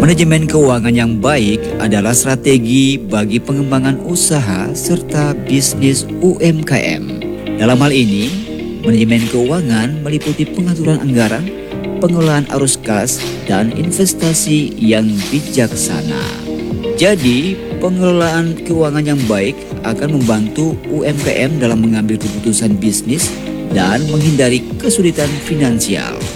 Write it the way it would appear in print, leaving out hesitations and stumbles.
Manajemen keuangan yang baik adalah strategi bagi pengembangan usaha serta bisnis UMKM. Dalam hal ini, manajemen keuangan meliputi pengaturan anggaran, pengelolaan arus kas, dan investasi yang bijaksana. Jadi, pengelolaan keuangan yang baik akan membantu UMKM dalam mengambil keputusan bisnis dan menghindari kesulitan finansial.